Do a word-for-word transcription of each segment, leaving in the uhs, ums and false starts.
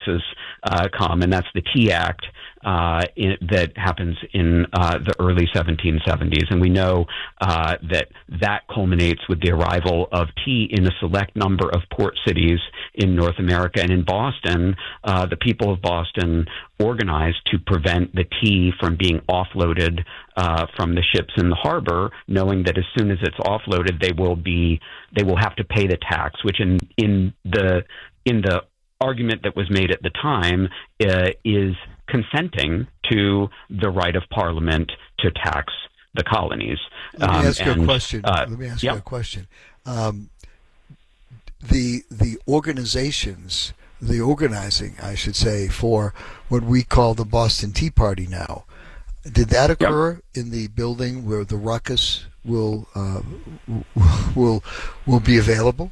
taxes uh, come, and that's the Tea Act uh, in, that happens in uh, the early seventeen seventies. And we know uh, that that culminates with the arrival of tea in a select number of port cities in North America. And in Boston, uh, the people of Boston organized to prevent the tea from being offloaded uh, from the ships in the harbor, knowing that as soon as it's offloaded, they will be they will have to pay the tax, which in in the in the argument that was made at the time uh, is consenting to the right of Parliament to tax the colonies. Let me um, ask and, you a question. Uh, Let me ask yep. you a question. Um, the the organizations, the organizing, I should say, for what we call the Boston Tea Party now, did that occur yep. in the building where the ruckus will uh, will will be available?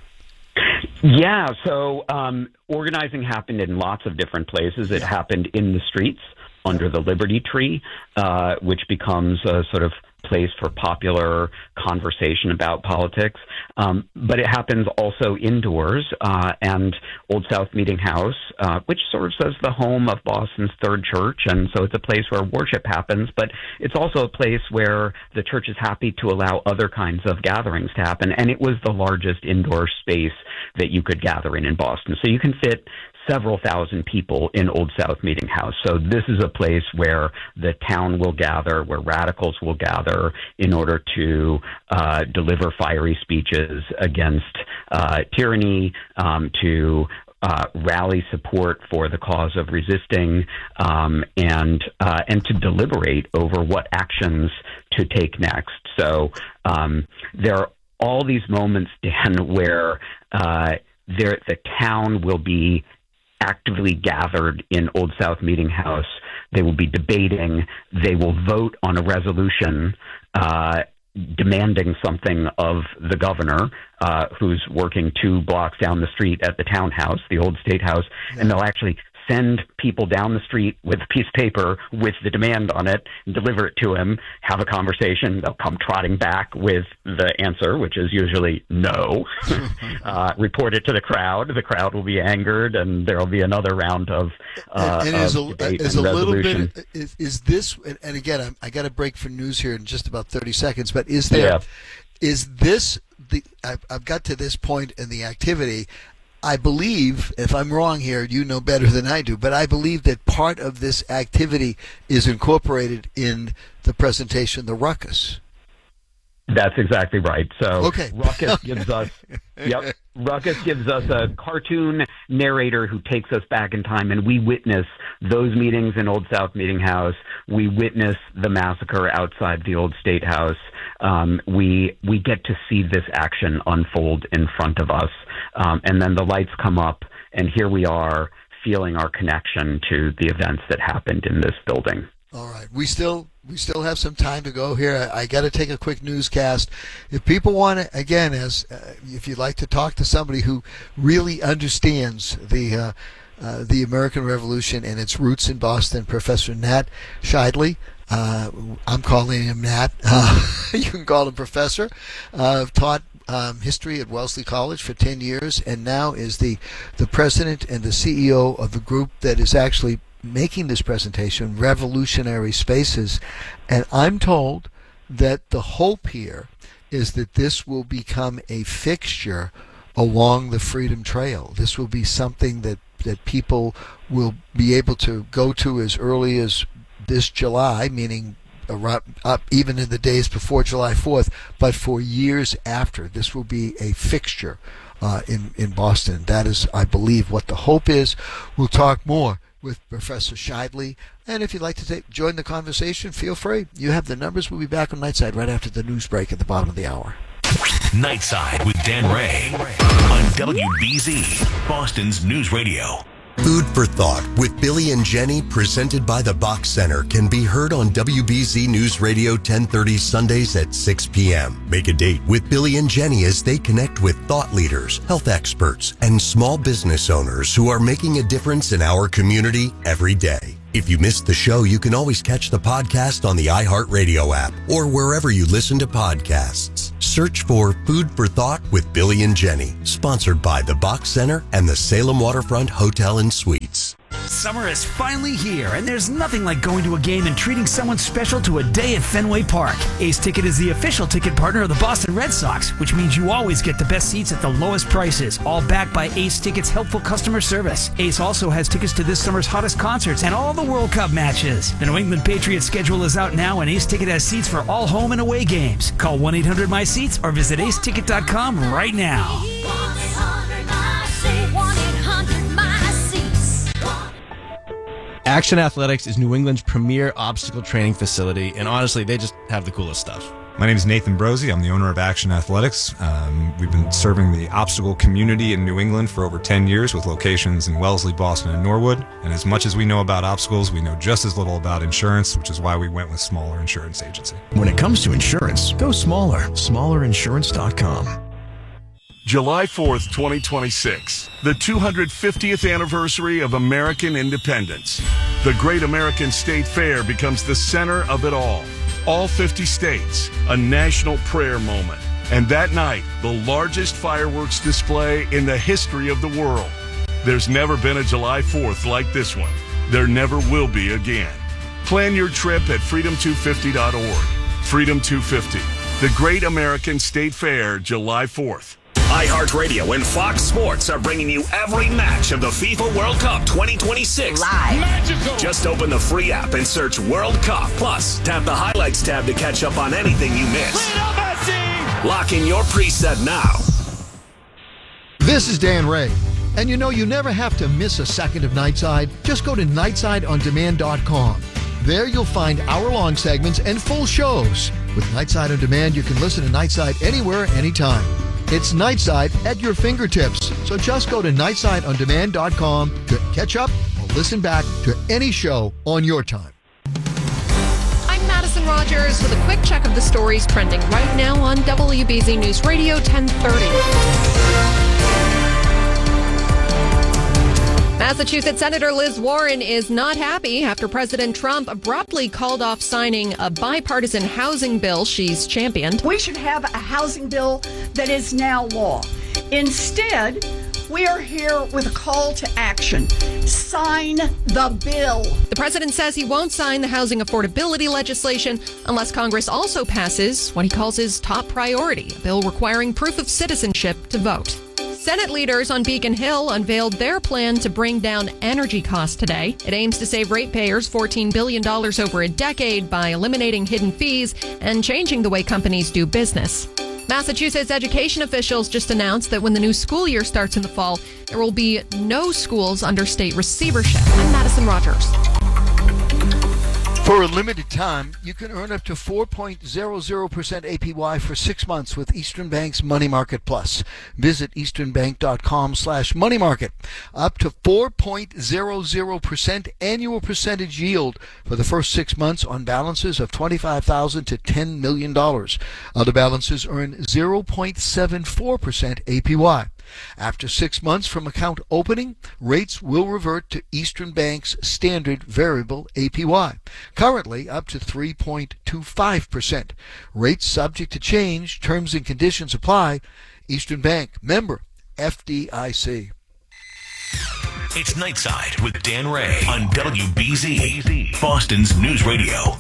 Yeah, so um, organizing happened in lots of different places. It yeah. happened in the streets under the Liberty Tree, uh, which becomes a sort of place for popular conversation about politics. Um, but it happens also indoors, uh, and Old South Meeting House, uh, which serves as the home of Boston's Third Church, and so it's a place where worship happens, but it's also a place where the church is happy to allow other kinds of gatherings to happen, and it was the largest indoor space that you could gather in in Boston. So you can fit several thousand people in Old South Meeting House. So this is a place where the town will gather, where radicals will gather in order to uh, deliver fiery speeches against uh, tyranny, um, to uh, rally support for the cause of resisting, um, and uh, and to deliberate over what actions to take next. So um, there are all these moments, Dan, where uh, there, the town will be actively gathered in Old South Meeting House. They will be debating. They will vote on a resolution uh, demanding something of the governor, uh, who's working two blocks down the street at the townhouse, the old State House, yeah. and they'll actually send people down the street with a piece of paper with the demand on it and deliver it to him, have a conversation. They'll come trotting back with the answer, which is usually no. uh, report it to the crowd. The crowd will be angered, and there will be another round of uh, and, and of is a, debate is and a little resolution. bit, is, is this, and, and again, I'm, I got to break for news here in just about thirty seconds, but is there, yeah. is this, the? I've, I've got to this point in the activity. I believe, if I'm wrong here, you know better than I do, but I believe that part of this activity is incorporated in the presentation, the ruckus. That's exactly right. So okay. Ruckus gives us, yep, Ruckus gives us a cartoon narrator who takes us back in time, and we witness those meetings in Old South Meeting House. We witness the massacre outside the old State House. Um, we we get to see this action unfold in front of us, um, and then the lights come up, and here we are feeling our connection to the events that happened in this building. All right, we still we still have some time to go here. I, I got to take a quick newscast. If people want to, again, as uh, if you'd like to talk to somebody who really understands the uh, uh, the American Revolution and its roots in Boston, Professor Nat Scheidele. Uh, I'm calling him Nat. Uh, you can call him Professor. Uh, taught um, history at Wellesley College for ten years, and now is the the president and the C E O of the group that is actually making this presentation, Revolutionary Spaces. And I'm told that the hope here is that this will become a fixture along the Freedom Trail. This will be something that, that people will be able to go to as early as this July, meaning around, up even in the days before July fourth, but for years after. This will be a fixture uh, in, in Boston. That is, I believe, what the hope is. We'll talk more with Professor Scheidele. And if you'd like to take, join the conversation, feel free. You have the numbers. We'll be back on Nightside right after the news break at the bottom of the hour. Nightside with Dan Ray on W B Z, Boston's News Radio. Food for Thought with Billy and Jenny, presented by the Bach Center, can be heard on W B Z News Radio ten thirty Sundays at six p.m. Make a date with Billy and Jenny as they connect with thought leaders, health experts, and small business owners who are making a difference in our community every day. If you missed the show, you can always catch the podcast on the iHeartRadio app or wherever you listen to podcasts. Search for Food for Thought with Billy and Jenny, sponsored by the Box Center and the Salem Waterfront Hotel and Suites. Summer is finally here, and there's nothing like going to a game and treating someone special to a day at Fenway Park. Ace Ticket is the official ticket partner of the Boston Red Sox, which means you always get the best seats at the lowest prices, all backed by Ace Ticket's helpful customer service. Ace also has tickets to this summer's hottest concerts and all the World Cup matches. The New England Patriots schedule is out now, and Ace Ticket has seats for all home and away games. Call one eight hundred my seats or visit ace ticket dot com right now. Action Athletics is New England's premier obstacle training facility, and honestly, they just have the coolest stuff. My name is Nathan Brosey. I'm the owner of Action Athletics. Um, we've been serving the obstacle community in New England for over ten years with locations in Wellesley, Boston, and Norwood. And as much as we know about obstacles, we know just as little about insurance, which is why we went with Smaller Insurance Agency. When it comes to insurance, go smaller. smaller insurance dot com. July fourth, twenty twenty-six, the two hundred fiftieth anniversary of American independence. The Great American State Fair becomes the center of it all. All fifty states, a national prayer moment. And that night, the largest fireworks display in the history of the world. There's never been a July fourth like this one. There never will be again. Plan your trip at freedom two fifty dot org. Freedom two fifty, the Great American State Fair, July fourth. iHeartRadio and Fox Sports are bringing you every match of the FIFA World Cup twenty twenty-six. Live. Magical. Just open the free app and search World Cup. Plus, tap the highlights tab to catch up on anything you missed. Lock in your preset now. This is Dan Ray. And you know, you never have to miss a second of Nightside. Just go to nightside on demand dot com. There you'll find hour-long segments and full shows. With Nightside on Demand, you can listen to Nightside anywhere, anytime. It's Nightside at your fingertips. So just go to nightside on demand dot com to catch up or listen back to any show on your time. I'm Madison Rogers with a quick check of the stories trending right now on W B Z News Radio ten thirty. Massachusetts Senator Liz Warren is not happy after President Trump abruptly called off signing a bipartisan housing bill she's championed. We should have a housing bill that is now law. Instead, we are here with a call to action. Sign the bill. The president says he won't sign the housing affordability legislation unless Congress also passes what he calls his top priority, a bill requiring proof of citizenship to vote. Senate leaders on Beacon Hill unveiled their plan to bring down energy costs today. It aims to save ratepayers fourteen billion dollars over a decade by eliminating hidden fees and changing the way companies do business. Massachusetts education officials just announced that when the new school year starts in the fall, there will be no schools under state receivership. I'm Madison Rogers. For a limited time, you can earn up to four point zero zero percent A P Y for six months with Eastern Bank's Money Market Plus. Visit eastern bank dot com slash money market. Up to four point zero zero percent annual percentage yield for the first six months on balances of twenty-five thousand dollars to ten million dollars. Other balances earn zero point seven four percent A P Y. After six months from account opening, rates will revert to Eastern Bank's standard variable A P Y, currently up to three point two five percent. Rates subject to change, terms and conditions apply. Eastern Bank, member F D I C. It's Nightside with Dan Ray on W B Z, Boston's News Radio.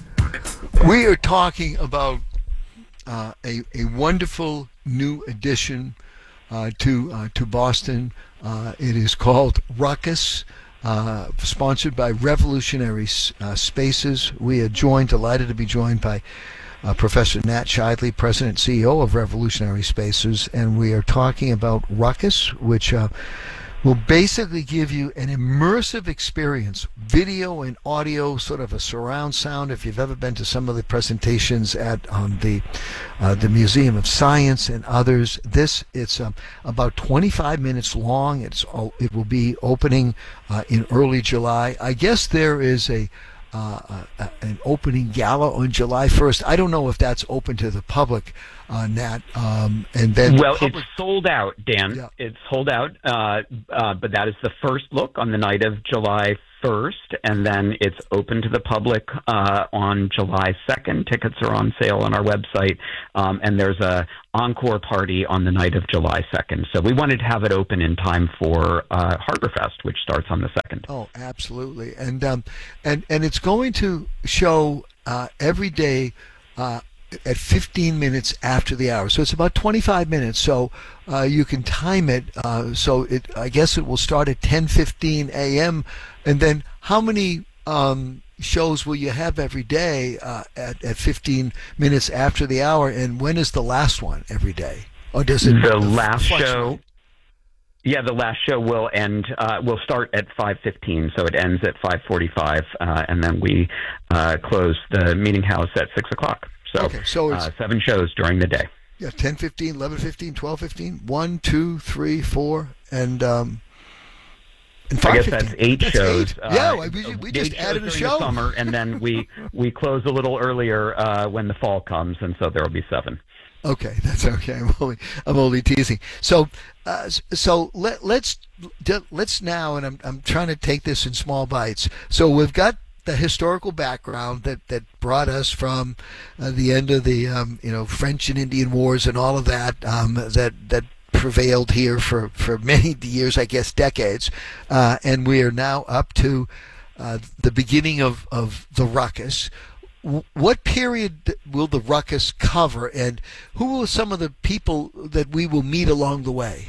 We are talking about uh, a, a wonderful new addition Uh, to uh, to Boston. Uh, it is called Ruckus, uh, sponsored by Revolutionary uh, Spaces. We are joined, delighted to be joined by uh, Professor Nat Shidley, President and C E O of Revolutionary Spaces, and we are talking about Ruckus, which uh, will basically give you an immersive experience, video and audio, sort of a surround sound. If you've ever been to some of the presentations at um, the uh, the Museum of Science and others, this it's um, about twenty-five minutes long. It's it will be opening uh, in early July. I guess there is a Uh, uh, an opening gala on July first. I don't know if that's open to the public, uh, Nat. Um, and then well, the public... it's sold out, Dan. Yeah. It's sold out, uh, uh, but that is the first look on the night of July first, and then it's open to the public uh, on July second. Tickets are on sale on our website, um, and there's a encore party on the night of July second. So we wanted to have it open in time for uh, Harborfest, which starts on the second. Oh, absolutely, and um, and and it's going to show uh, every day. Uh, at fifteen minutes after the hour. So it's about twenty-five minutes. So uh, you can time it. Uh, so it, I guess it will start at ten fifteen a.m. And then how many um, shows will you have every day uh, at, at fifteen minutes after the hour? And when is the last one every day? Or does it The last fluctuate? show... Yeah, the last show will end. Uh, will start at five fifteen, so it ends at five forty-five, uh, and then we uh, close the meeting house at six o'clock. So, okay, so it's, uh, seven shows during the day. Yeah, ten fifteen, eleven fifteen, twelve fifteen, one, two, three, four, and um, and five I guess fifteen. that's eight That's shows. Eight. Uh, yeah, we, we just eight added a shows show. during the summer, and then we we close a little earlier uh, when the fall comes, and so there will be seven. Okay, that's okay. I'm only I'm only teasing. So, uh, so let let's let's now, and I'm I'm trying to take this in small bites. So we've got the historical background that, that brought us from uh, the end of the um, you know French and Indian Wars and all of that um, that that prevailed here for, for many years, I guess decades, uh, and we are now up to uh, the beginning of, of the ruckus. What period will the ruckus cover, and who will some of the people that we will meet along the way?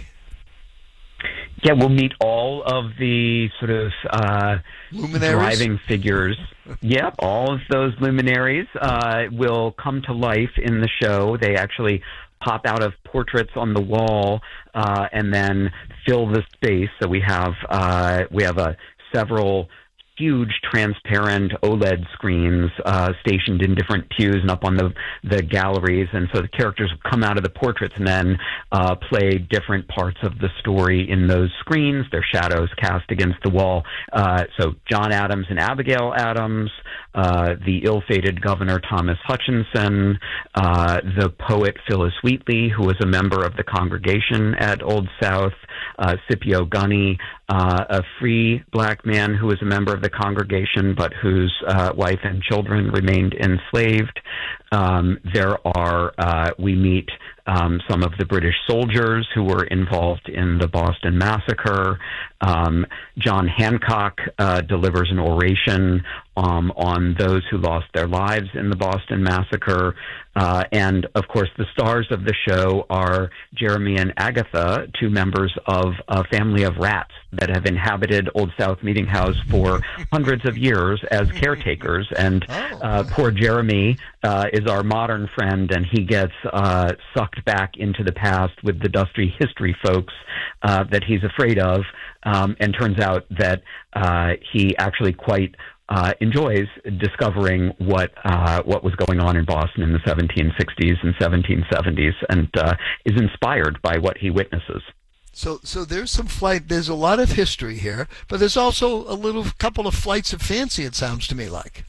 Yeah, we'll meet all of the sort of uh, driving figures. Yep, all of those luminaries uh, will come to life in the show. They actually pop out of portraits on the wall uh, and then fill the space. So we have uh, we have a several huge transparent OLED screens uh, stationed in different pews and up on the, the galleries. And so the characters come out of the portraits and then uh, play different parts of the story in those screens. Their shadows cast against the wall. Uh, so John Adams and Abigail Adams, uh, the ill-fated Governor Thomas Hutchinson, uh, the poet Phyllis Wheatley, who was a member of the congregation at Old South, uh, Scipio Gunny, uh, a free black man who was a member of the congregation but whose uh, wife and children remained enslaved. Um, there are, uh, we meet um, some of the British soldiers who were involved in the Boston Massacre. Um, John Hancock uh, delivers an oration um, on those who lost their lives in the Boston Massacre. Uh, and, of course, the stars of the show are Jeremy and Agatha, two members of a family of rats that have inhabited Old South Meeting House for hundreds of years as caretakers. And uh, poor Jeremy uh, is our modern friend, and he gets uh, sucked back into the past with the dusty history folks uh, that he's afraid of. Um, and turns out that uh, he actually quite Uh, enjoys discovering what uh, what was going on in Boston in the seventeen sixties and seventeen seventies, and uh, is inspired by what he witnesses. So, so there's some flight. There's a lot of history here, but there's also a little couple of flights of fancy. It sounds to me like.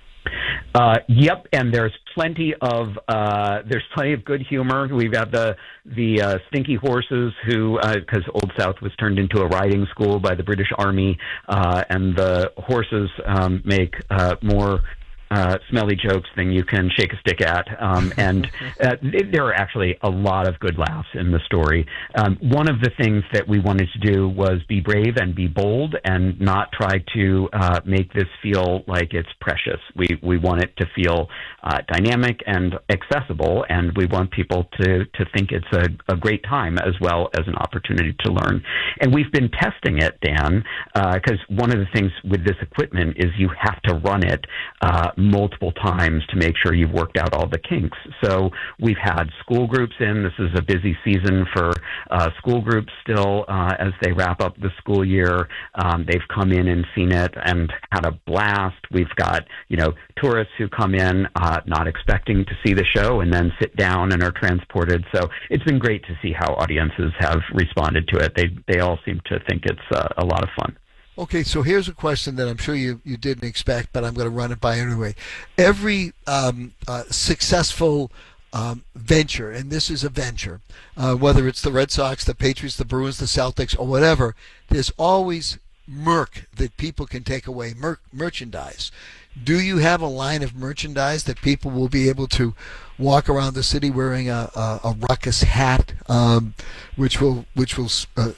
Uh, yep, and there's plenty of uh, there's plenty of good humor. We've got the the uh, stinky horses who, because uh, Old South was turned into a riding school by the British Army, uh, and the horses um, make uh, more uh, smelly jokes than you can shake a stick at. Um, and uh, there are actually a lot of good laughs in the story. Um, one of the things that we wanted to do was be brave and be bold and not try to uh, make this feel like it's precious. We we want it to feel uh, dynamic and accessible, and we want people to, to think it's a, a great time as well as an opportunity to learn. And we've been testing it, Dan, because uh, one of the things with this equipment is you have to run it uh, multiple times to make sure you've worked out all the kinks. So we've had school groups in. This is a busy season for uh, school groups still uh, as they wrap up the school year. Um, they've come in and seen it and had a blast. We've got, you know, tourists who come in uh, not expecting to see the show and then sit down and are transported. So it's been great to see how audiences have responded to it. They, they all seem to think it's uh, a lot of fun. Okay, so here's a question that I'm sure you, you didn't expect, but I'm going to run it by anyway. Every um, uh, successful um, venture, and this is a venture, uh, whether it's the Red Sox, the Patriots, the Bruins, the Celtics, or whatever, there's always merc that people can take away, mer- merchandise. Do you have a line of merchandise that people will be able to walk around the city wearing a, a, a ruckus hat, um, which will which will uh,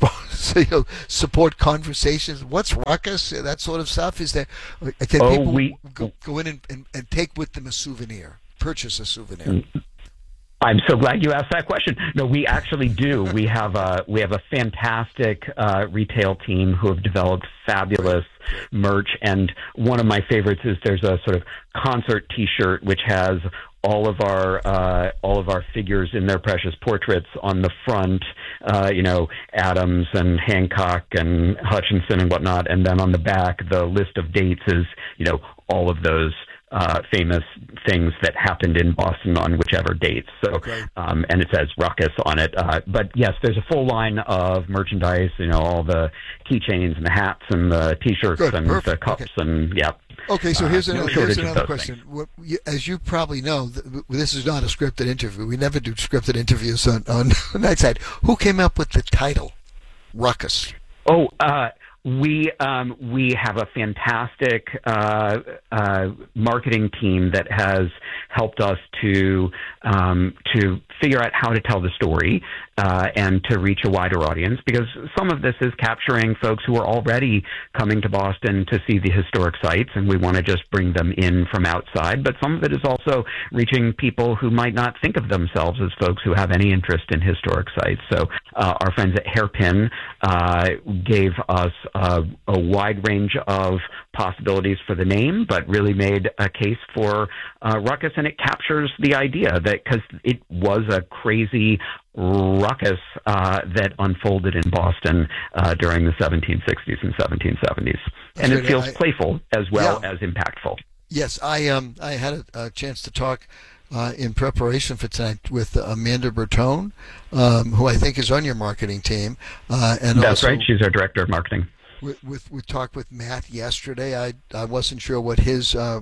you know, support conversations? What's ruckus? That sort of stuff. Is there? Can oh, people we, go, go in and, and, and take with them a souvenir? Purchase a souvenir. Mm-hmm. I'm so glad you asked that question. No, we actually do. We have a we have a fantastic uh, retail team who have developed fabulous merch, and one of my favorites is there's a sort of concert T-shirt which has all of our uh, all of our figures in their precious portraits on the front. Uh, you know, Adams and Hancock and Hutchinson and whatnot, and then on the back the list of dates is you know all of those. Uh, famous things that happened in Boston on whichever dates. So, um, and it says Ruckus on it. Uh, but yes, there's a full line of merchandise. You know, all the keychains and the hats and the T-shirts Good, and perfect. the cups Okay. and yeah. Okay, so here's uh, no another, here's shortage of another those question. things. What, you, as you probably know, th- this is not a scripted interview. We never do scripted interviews on on Nightside. Who came up with the title Ruckus? Oh, uh, we um, we have a fantastic uh, uh, marketing team that has helped us to um, to figure out how to tell the story uh, and to reach a wider audience, because some of this is capturing folks who are already coming to Boston to see the historic sites, and we want to just bring them in from outside. But some of it is also reaching people who might not think of themselves as folks who have any interest in historic sites. So uh, our friends at Hairpin uh, gave us a, a wide range of possibilities for the name, but really made a case for uh, ruckus, and it captures the idea that because it was a crazy ruckus uh, that unfolded in Boston uh, during the seventeen sixties and seventeen seventies, and it feels I, playful as well yeah. as impactful. Yes, I um I had a, a chance to talk uh, in preparation for tonight with Amanda Bertone, um, who I think is on your marketing team, uh, and that's also, right. She's our director of marketing. With, with we talked with Matt yesterday. I I wasn't sure what his uh,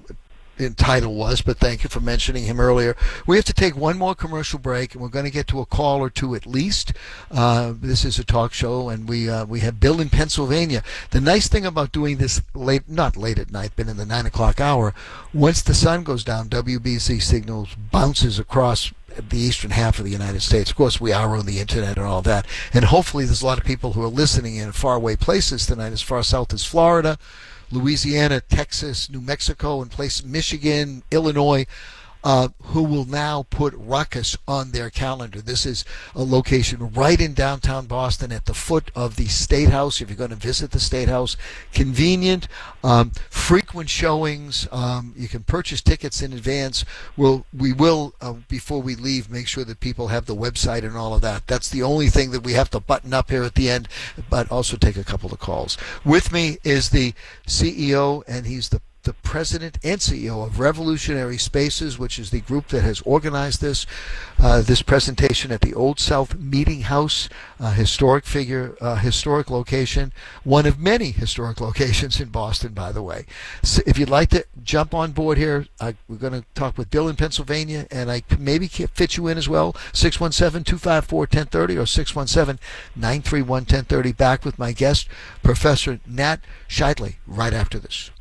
title was, but thank you for mentioning him earlier. We have to take one more commercial break, and we're going to get to a call or two at least. Uh, this is a talk show, and we uh, we have Bill in Pennsylvania. The nice thing about doing this late, not late at night, but in the nine o'clock hour, once the sun goes down, W B Z signals bounces across the eastern half of the United States. Of course, we are on the internet and all that, and hopefully there's a lot of people who are listening in faraway places tonight, as far south as Florida, Louisiana, Texas, New Mexico, and places, Michigan, Illinois, uh, who will now put Ruckus on their calendar. This is a location right in downtown Boston at the foot of the State House, if you're going to visit the State House. Convenient, um, frequent showings. Um, you can purchase tickets in advance. We'll, we will, uh, before we leave, make sure that people have the website and all of that. That's the only thing that we have to button up here at the end, but also take a couple of calls. With me is the C E O, and he's the the president and C E O of Revolutionary Spaces, which is the group that has organized this uh, this presentation at the Old South Meeting House, uh, historic figure, uh, historic location, one of many historic locations in Boston, by the way. So if you'd like to jump on board here, uh, we're going to talk with Bill in Pennsylvania, and I maybe can fit you in as well, six one seven, two five four, one zero three zero or six one seven, nine three one, one zero three zero. Back with my guest, Professor Nat Scheidle, right after this.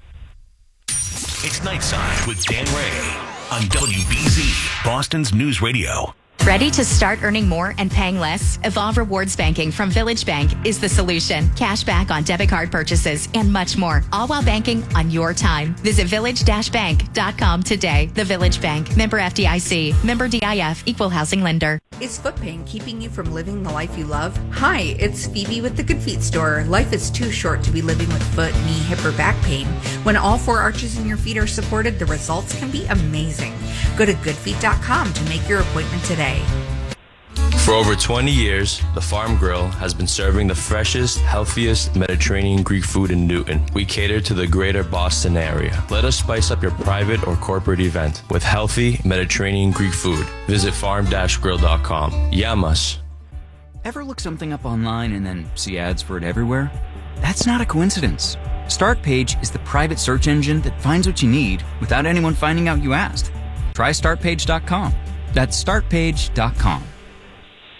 It's Nightside with Dan Ray on W B Z, Boston's News Radio. Ready to start earning more and paying less? Evolve Rewards Banking from Village Bank is the solution. Cash back on debit card purchases and much more, all while banking on your time. Visit village dash bank dot com today. The Village Bank, member F D I C, member D I F, equal housing lender. Is foot pain keeping you from living the life you love? Hi, it's Phoebe with the Good Feet store. Life is too short to be living with foot, knee, hip, or back pain. When all four arches in your feet are supported, the results can be amazing. Go to good feet dot com to make your appointment today. For over twenty years, the Farm Grill has been serving the freshest, healthiest Mediterranean Greek food in Newton. We cater to the greater Boston area. Let us spice up your private or corporate event with healthy Mediterranean Greek food. Visit farm dash grill dot com. Yamas. Ever look something up online and then see ads for it everywhere? That's not a coincidence. StartPage is the private search engine that finds what you need without anyone finding out you asked. Try start page dot com. That's start page dot com.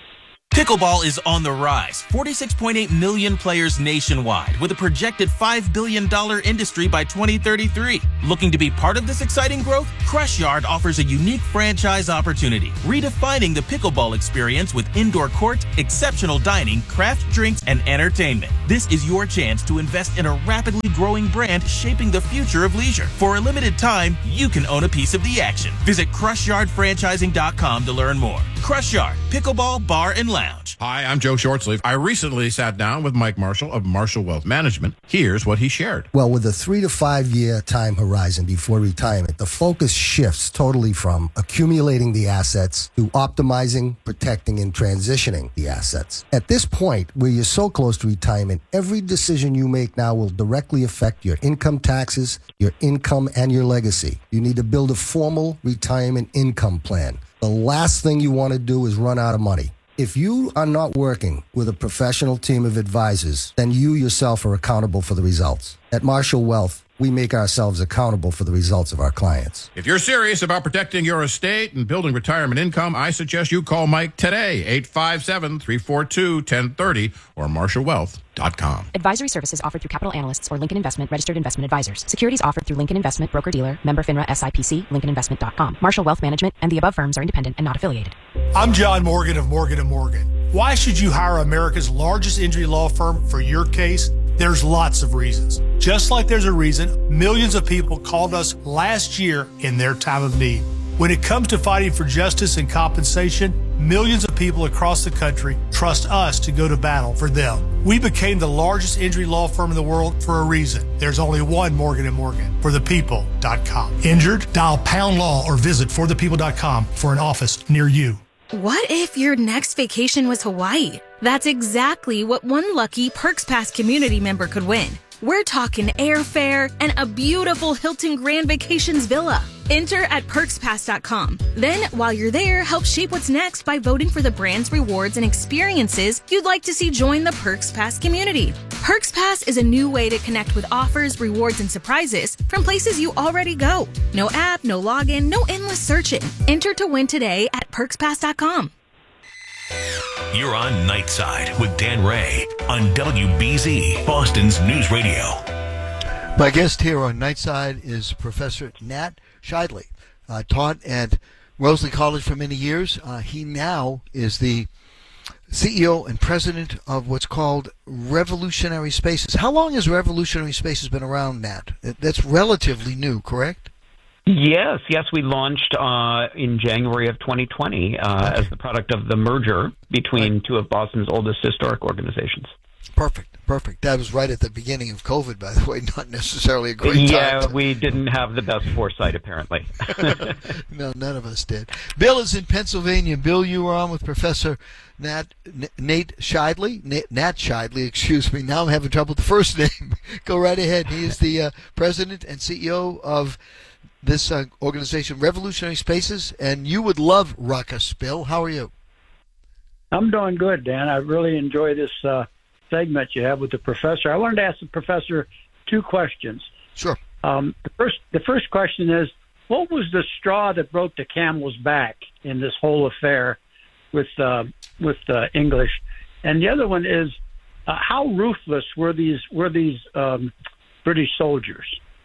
Pickleball is on the rise. forty-six point eight million players nationwide, with a projected five billion dollars industry by twenty thirty-three. Looking to be part of this exciting growth? Crush Yard offers a unique franchise opportunity, redefining the pickleball experience with indoor court, exceptional dining, craft drinks, and entertainment. This is your chance to invest in a rapidly growing brand shaping the future of leisure. For a limited time, you can own a piece of the action. Visit crush yard franchising dot com to learn more. Crush Yard, Pickleball Bar and Lounge. Hi, I'm Joe Shortsleeve. I recently sat down with Mike Marshall of Marshall Wealth Management. Here's what he shared. Well, with a three to five year time horizon before retirement, the focus shifts totally from accumulating the assets to optimizing, protecting, and transitioning the assets. At this point, where you're so close to retirement, every decision you make now will directly affect your income taxes, your income, and your legacy. You need to build a formal retirement income plan. The last thing you want to do is run out of money. If you are not working with a professional team of advisors, then you yourself are accountable for the results. At Marshall Wealth, we make ourselves accountable for the results of our clients. If you're serious about protecting your estate and building retirement income, I suggest you call Mike today, eight five seven, three four two, one zero three zero or marshall wealth dot com. Advisory services offered through Capital Analysts or Lincoln Investment Registered Investment Advisors. Securities offered through Lincoln Investment Broker-Dealer, member FINRA S I P C, lincoln investment dot com. Marshall Wealth Management and the above firms are independent and not affiliated. I'm John Morgan of Morgan and Morgan. Why should you hire America's largest injury law firm for your case? There's lots of reasons. Just like there's a reason millions of people called us last year in their time of need. When it comes to fighting for justice and compensation, millions of people across the country trust us to go to battle for them. We became the largest injury law firm in the world for a reason. There's only one Morgan and Morgan, for the people dot com. Injured? Dial pound law or visit for the people dot com for an office near you. What if your next vacation was Hawaii? That's exactly what one lucky Perks Pass community member could win. We're talking airfare and a beautiful Hilton Grand Vacations villa. Enter at perks pass dot com. Then, while you're there, help shape what's next by voting for the brands, rewards, and experiences you'd like to see join the Perks Pass community. Perks Pass is a new way to connect with offers, rewards, and surprises from places you already go. No app, no login, no endless searching. Enter to win today at perks pass dot com. You're on Nightside with Dan Ray on W B Z, Boston's News Radio. My guest here on Nightside is Professor Nat Shidley. Uh, taught at Wellesley College for many years. Uh, he now is the C E O and president of what's called Revolutionary Spaces. How long has Revolutionary Spaces been around, Nat? That's relatively new, correct? Yes, yes, we launched uh, in January of twenty twenty uh, okay. as the product of the merger between right. two of Boston's oldest historic organizations. Perfect, perfect. That was right at the beginning of COVID, by the way, not necessarily a great yeah, time. Yeah, we didn't have the best foresight, apparently. No, none of us did. Bill is in Pennsylvania. Bill, you were on with Professor Nat, N- Nate Shidley, Nat, Nat Shidley, excuse me. Now I'm having trouble with the first name. Go right ahead. He is the uh, president and C E O of this uh, organization, Revolutionary Spaces, and you would love Ruckus. Bill, how are you? I'm doing good, Dan. I really enjoy this uh, segment you have with the professor. I wanted to ask the professor two questions. Sure. Um, the first, the first question is, what was the straw that broke the camel's back in this whole affair with uh, with uh, English? And the other one is, uh, how ruthless were these were these um, British soldiers?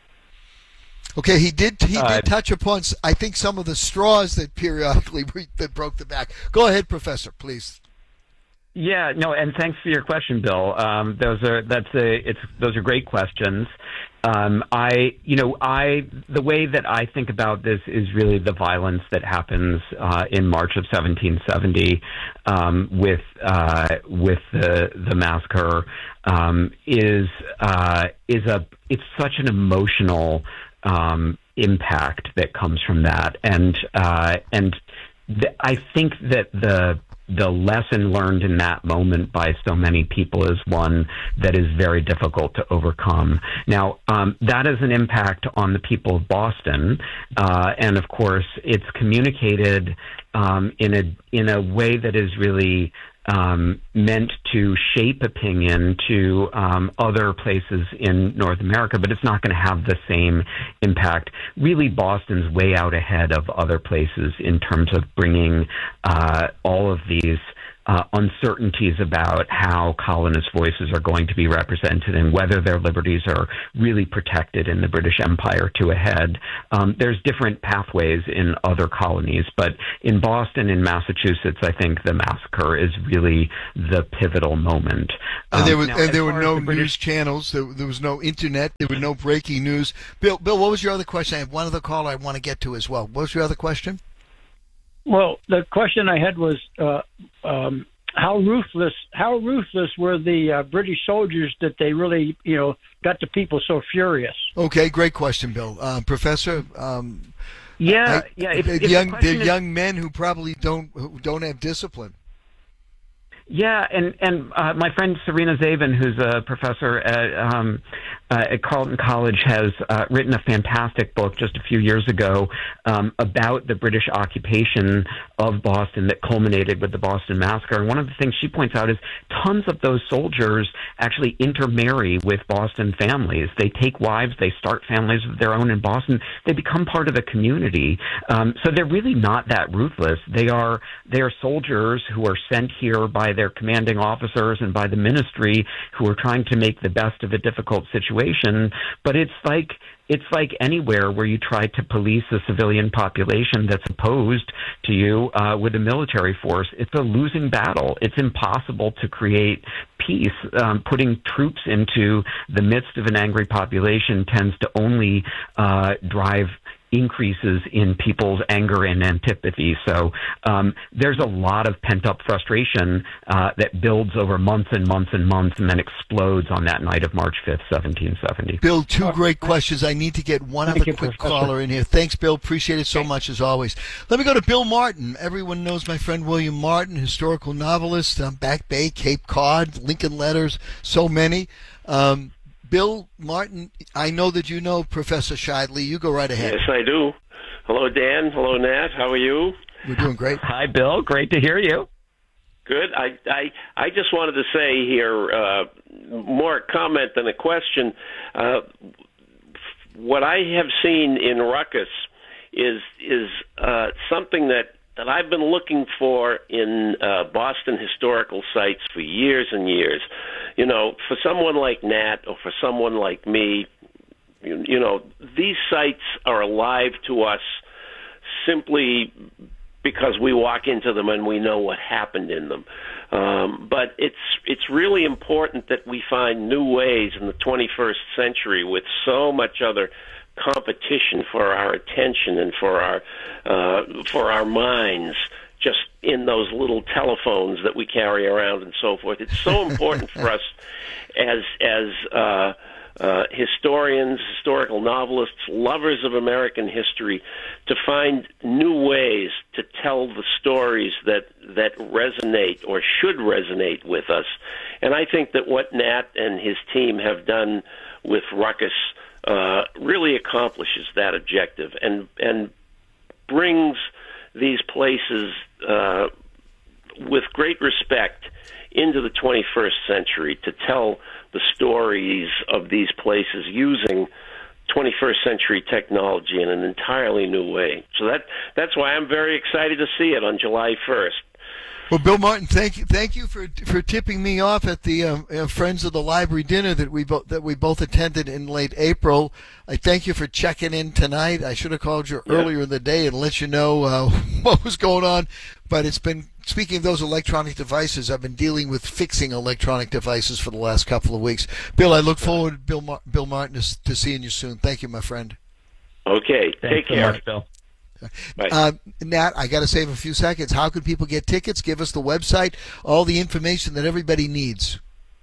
Okay, he did. He uh, did touch upon, I think, some of the straws that periodically that broke the back. Go ahead, Professor, please. Yeah, no, and thanks for your question, Bill. Um, those are that's a it's those are great questions. Um, I, you know, I the way that I think about this is really the violence that happens uh, in March of seventeen seventy um, with uh, with the the massacre um, is uh, is a it's such an emotional um, impact that comes from that, and uh, and th- I think that the the lesson learned in that moment by so many people is one that is very difficult to overcome. Now, um, that is an impact on the people of Boston, uh, and of course, it's communicated um, in a in a way that is really um, meant to shape opinion to um, other places in North America, but it's not going to have the same impact. Really, Boston's way out ahead of other places in terms of bringing uh, all of these uh, uncertainties about how colonist voices are going to be represented and whether their liberties are really protected in the British Empire to a head. Um, there's different pathways in other colonies, but in Boston, in Massachusetts, I think the massacre is really the pivotal moment. Um, and there, was, now, and there were no the British news channels. There, there was no internet. There was no breaking news. Bill, Bill, what was your other question? I have one other caller I want to get to as well. What was your other question? Well, the question I had was uh, um, how ruthless how ruthless were the uh, British soldiers that they really, you know, got the people so furious? Okay, great question, Bill. Uh, Professor. Um, yeah, I, yeah. If, they're if young, the they're is, young men who probably don't who don't have discipline. Yeah, and and uh, my friend Serena Zabin, who's a professor at um, uh, at Carleton College, has uh, written a fantastic book just a few years ago um, about the British occupation of Boston that culminated with the Boston Massacre. And one of the things she points out is tons of those soldiers actually intermarry with Boston families. They take wives, they start families of their own in Boston. They become part of the community. Um, so they're really not that ruthless. They are they are soldiers who are sent here by their commanding officers and by the ministry who are trying to make the best of a difficult situation. But it's like it's like anywhere where you try to police a civilian population that's opposed to you uh, with a military force. It's a losing battle. It's impossible to create peace. Um, putting troops into the midst of an angry population tends to only uh, drive increases in people's anger and antipathy. So um, there's a lot of pent-up frustration uh, that builds over months and months and months and then explodes on that night of March fifth, seventeen seventy. Bill, two great questions. I need to get one Thank other you, quick Professor. caller in here. Thanks, Bill. Appreciate it so much, as always. Let me go to Bill Martin. Everyone knows my friend William Martin, historical novelist, um, Back Bay, Cape Cod, Lincoln Letters, so many. Um, Bill Martin, I know that you know Professor Scheidele. You go right ahead. Yes, I do. Hello, Dan. Hello, Nat. How are you? We're doing great. Hi, Bill. Great to hear you. Good. I I, I just wanted to say here, uh, more a comment than a question. Uh, what I have seen in Ruckus is is uh, something that, that I've been looking for in uh, Boston historical sites for years and years. You know, for someone like Nat or for someone like me, you, you know, these sites are alive to us simply because we walk into them and we know what happened in them. Um, but it's it's really important that we find new ways in the twenty-first century with so much other competition for our attention and for our uh, for our minds, just in those little telephones that we carry around and so forth. It's so important for us as as uh, uh, historians, historical novelists, lovers of American history, to find new ways to tell the stories that that resonate or should resonate with us. And I think that what Nat and his team have done with Ruckus uh, really accomplishes that objective and and brings these places uh, with great respect into the twenty-first century to tell the stories of these places using twenty-first century technology in an entirely new way. So that that's why I'm very excited to see it on July first. Well, Bill Martin, thank you, thank you for for tipping me off at the uh, uh, Friends of the Library dinner that we both that we both attended in late April. I thank you for checking in tonight. I should have called you Yeah. earlier in the day and let you know uh, what was going on, but it's been. Speaking of those electronic devices, I've been dealing with fixing electronic devices for the last couple of weeks. Bill, I look forward, Bill Mar- Bill Martin, to, to seeing you soon. Thank you, my friend. Okay, Thanks take so care. much, Bill. Bye. Uh, Nat, I got to save a few seconds. How can people get tickets? Give us the website, all the information that everybody needs.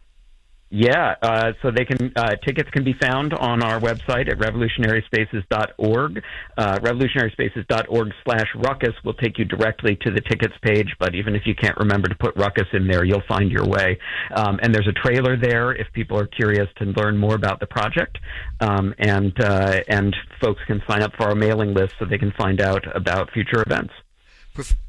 Yeah, uh, so they can uh, tickets can be found on our website at revolutionary spaces dot org. Uh, revolutionary spaces dot org slash ruckus will take you directly to the tickets page, but even if you can't remember to put ruckus in there, you'll find your way. Um, and there's a trailer there if people are curious to learn more about the project. Um, and, uh, and folks can sign up for our mailing list so they can find out about future events.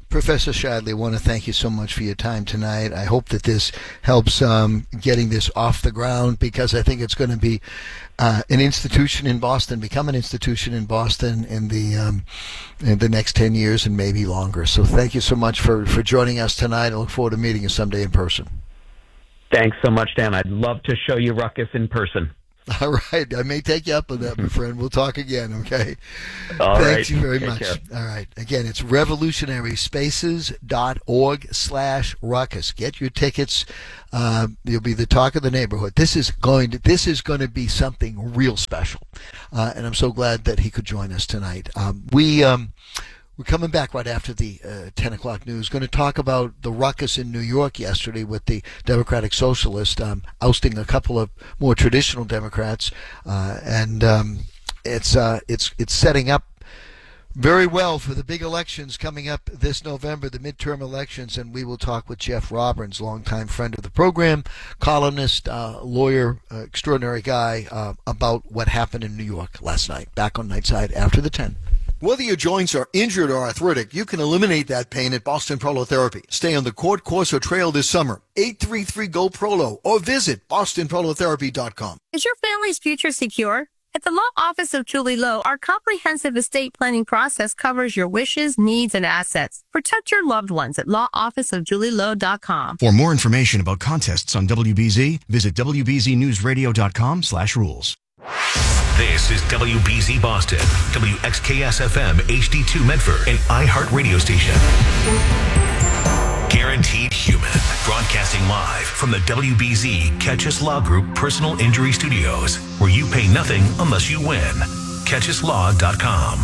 Professor Shadley, I want to thank you so much for your time tonight. I hope that this helps um, getting this off the ground, because I think it's going to be uh, an institution in Boston, become an institution in Boston in the um, in the next ten years and maybe longer. So thank you so much for, for joining us tonight. I look forward to meeting you someday in person. Thanks so much, Dan. I'd love to show you Ruckus in person. All right. I may take you up on that, my friend. We'll talk again, okay? All Thank right. you very Take much. care. All right. Again, it's revolutionary spaces dot org slash ruckus. Get your tickets. Uh, you'll be the talk of the neighborhood. This is going to this is going to be something real special. Uh, and I'm so glad that he could join us tonight. Um, we... Um, We're coming back right after the uh, ten o'clock news. Going to talk about the ruckus in New York yesterday with the Democratic Socialists um, ousting a couple of more traditional Democrats, uh, and um, it's uh, it's it's setting up very well for the big elections coming up this November, the midterm elections. And we will talk with Jeff Robbins, longtime friend of the program, columnist, uh, lawyer, uh, extraordinary guy, uh, about what happened in New York last night. Back on Nightside after the ten. Whether your joints are injured or arthritic, you can eliminate that pain at Boston Prolotherapy. Stay on the court, course, or trail this summer. eight three three, G O, P R O L O or visit boston prolotherapy dot com. Is your family's future secure? At the Law Office of Julie Lowe, our comprehensive estate planning process covers your wishes, needs, and assets. Protect your loved ones at law office of julie lowe dot com. For more information about contests on W B Z, visit w b z news radio dot com slash rules. This is W B Z Boston, W X K S F M H D two Medford, an iHeart radio station. Guaranteed Human, broadcasting live from the W B Z Catchus Law Group Personal Injury Studios, where you pay nothing unless you win. catchus law dot com.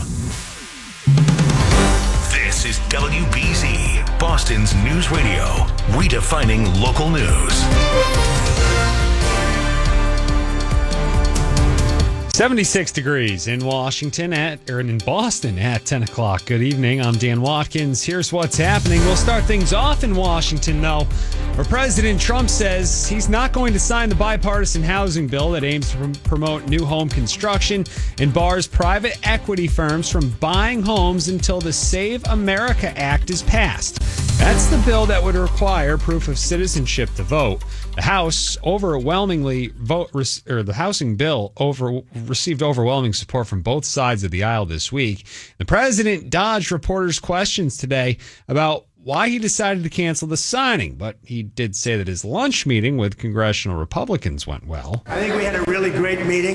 This is W B Z, Boston's news radio, redefining local news. seventy-six degrees in Washington at, or in Boston at ten o'clock. Good evening. I'm Dan Watkins. Here's what's happening. We'll start things off in Washington, though, where President Trump says he's not going to sign the bipartisan housing bill that aims to promote new home construction and bars private equity firms from buying homes until the Save America Act is passed. That's the bill that would require proof of citizenship to vote. The House overwhelmingly vote, or the housing bill over received overwhelming support from both sides of the aisle this week. The president dodged reporters' questions today about why he decided to cancel the signing, but he did say that his lunch meeting with congressional Republicans went well. I think we had a really great meeting,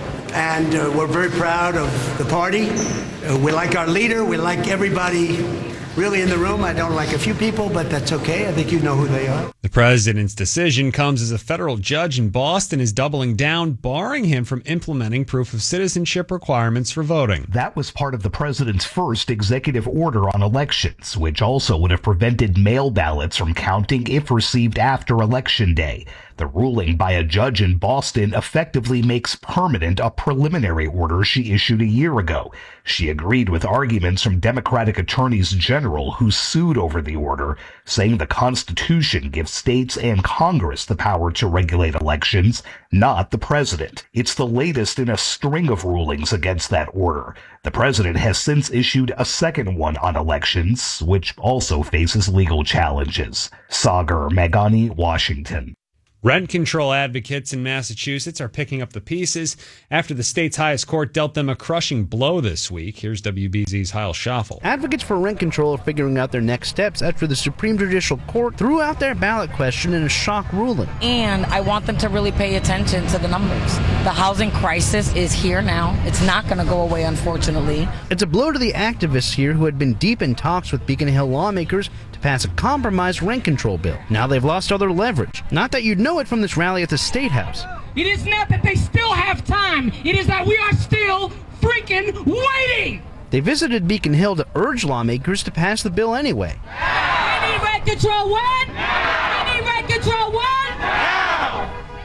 and uh, we're very proud of the party. Uh, we like our leader. We like everybody really in the room. I don't like a few people, but that's okay. I think you know who they are. The president's decision comes as a federal judge in Boston is doubling down, barring him from implementing proof of citizenship requirements for voting. That was part of the president's first executive order on elections, which also would have prevented mail ballots from counting if received after Election Day. The ruling by a judge in Boston effectively makes permanent a preliminary order she issued a year ago. She agreed with arguments from Democratic attorneys general who sued over the order, saying the Constitution gives states and Congress the power to regulate elections, not the president. It's the latest in a string of rulings against that order. The president has since issued a second one on elections, which also faces legal challenges. Sagar Meghani, Washington. Rent control advocates in Massachusetts are picking up the pieces after the state's highest court dealt them a crushing blow this week. Here's W B Z's Heil Schaffel. Advocates for rent control are figuring out their next steps after the Supreme Judicial Court threw out their ballot question in a shock ruling. And I want them to really pay attention to the numbers. The housing crisis is here now. It's not going to go away, unfortunately. It's a blow to the activists here who had been deep in talks with Beacon Hill lawmakers to pass a compromised rent control bill. Now they've lost all their leverage. Not that you'd know it from this rally at the State House. It is not that they still have time. It is that we are still freaking waiting. They visited Beacon Hill to urge lawmakers to pass the bill anyway. We need rent control when? We need rent control when?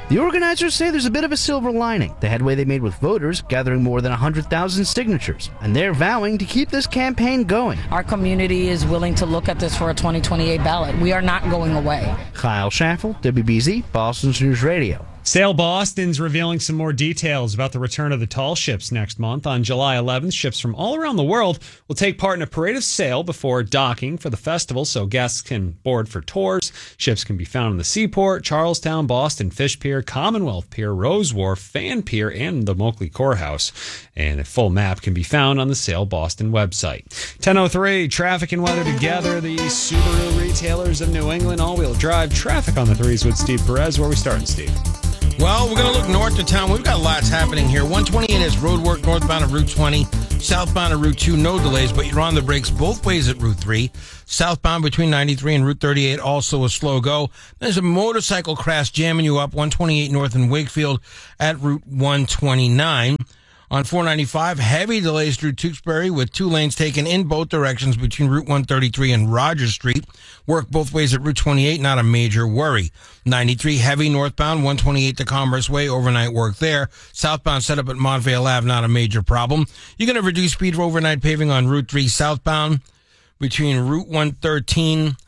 The organizers say there's a bit of a silver lining. The headway they made with voters, gathering more than one hundred thousand signatures. And they're vowing to keep this campaign going. Our community is willing to look at this for a twenty twenty-eight ballot. We are not going away. Kyle Schaffel, W B Z, Boston's News Radio. Sail Boston's revealing some more details about the return of the tall ships next month. On July eleventh, ships from all around the world will take part in a parade of sail before docking for the festival, so guests can board for tours. Ships can be found in the Seaport, Charlestown, Boston, Fish Pier, Commonwealth Pier, Rose Wharf, Fan Pier, and the Moakley Courthouse. And a full map can be found on the Sail Boston website. ten oh three, traffic and weather together. The Subaru retailers of New England, all-wheel drive traffic on the threes with Steve Perez. Where are we starting, Steve? Well, we're going to look north of town. We've got lots happening here. one twenty-eight is road work northbound of Route twenty. Southbound of Route two, no delays, but you're on the brakes both ways at Route three. Southbound between ninety-three and Route thirty-eight, also a slow go. There's a motorcycle crash jamming you up one twenty-eight north in Wakefield at Route one twenty-nine. On four ninety-five, heavy delays through Tewksbury with two lanes taken in both directions between Route one thirty-three and Rogers Street. Work both ways at Route twenty-eight, not a major worry. ninety-three, heavy northbound, one twenty-eight to Commerce Way, overnight work there. Southbound set up at Montvale Ave, not a major problem. You're going to reduce speed for overnight paving on Route three southbound between Route one thirteen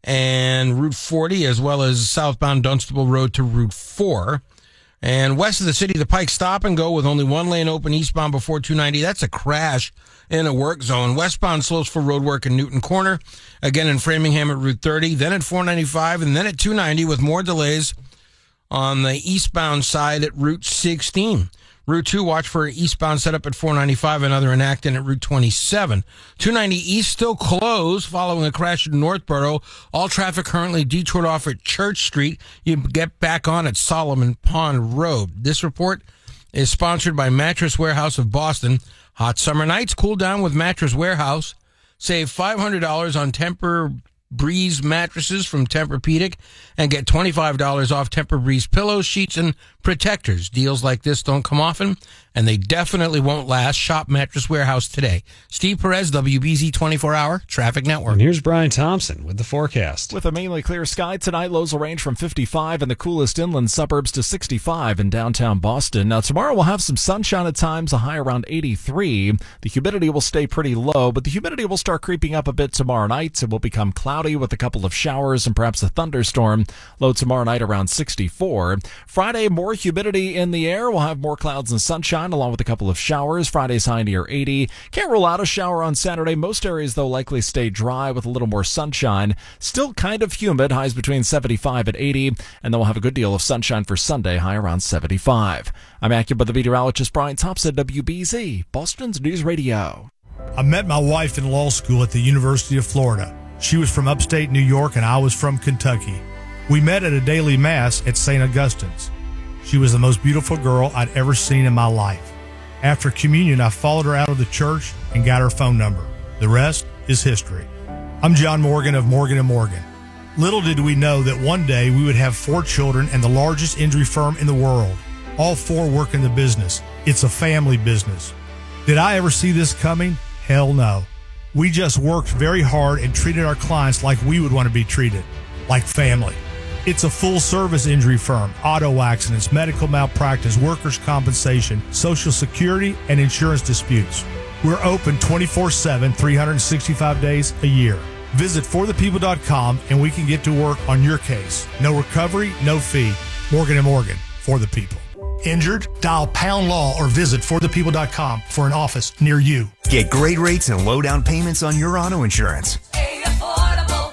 and Route forty, as well as southbound Dunstable Road to Route four. And west of the city, the Pike stop and go with only one lane open eastbound before two ninety. That's a crash in a work zone. Westbound slows for road work in Newton Corner. Again in Framingham at Route thirty, then at four ninety-five, and then at two ninety with more delays on the eastbound side at Route sixteen. Route two, watch for eastbound setup at four ninety-five, another in Acton at Route twenty-seven. two ninety East still closed following a crash in Northborough. All traffic currently detoured off at Church Street. You get back on at Solomon Pond Road. This report is sponsored by Mattress Warehouse of Boston. Hot summer nights, cool down with Mattress Warehouse. Save five hundred dollars on Tempur Breeze mattresses from Tempur-Pedic and get twenty-five dollars off Tempur Breeze pillows, sheets, and protectors. Deals like this don't come often, and they definitely won't last. Shop Mattress Warehouse today. Steve Perez, W B Z twenty-four hour Traffic Network. And here's Brian Thompson with the forecast. With a mainly clear sky tonight, lows will range from fifty-five in the coolest inland suburbs to sixty-five in downtown Boston. Now, tomorrow we'll have some sunshine at times, a high around eighty-three. The humidity will stay pretty low, but the humidity will start creeping up a bit tomorrow night. It will become cloudy with a couple of showers and perhaps a thunderstorm. Low tomorrow night around sixty-four. Friday, more humidity in the air. We'll have more clouds and sunshine along with a couple of showers. Friday's high near eighty. Can't rule out a shower on Saturday. Most areas, though, likely stay dry with a little more sunshine. Still kind of humid. Highs between seventy-five and eighty. And then we'll have a good deal of sunshine for Sunday, high around seventy-five. I'm AccuWeather meteorologist Brian Thompson, W B Z, Boston's News Radio. I met my wife in law school at the University of Florida. She was from upstate New York and I was from Kentucky. We met at a daily mass at Saint Augustine's. She was the most beautiful girl I'd ever seen in my life. After communion, I followed her out of the church and got her phone number. The rest is history. I'm John Morgan of Morgan and Morgan. Little did we know that one day we would have four children and the largest injury firm in the world. All four work in the business. It's a family business. Did I ever see this coming? Hell no. We just worked very hard and treated our clients like we would want to be treated, like family. It's a full-service injury firm, auto accidents, medical malpractice, workers' compensation, Social Security, and insurance disputes. We're open twenty-four seven, three hundred sixty-five days a year. Visit for the people dot com and we can get to work on your case. No recovery, no fee. Morgan and Morgan, for the people. Injured? Dial pound law or visit for the people dot com for an office near you. Get great rates and low down payments on your auto insurance. A affordable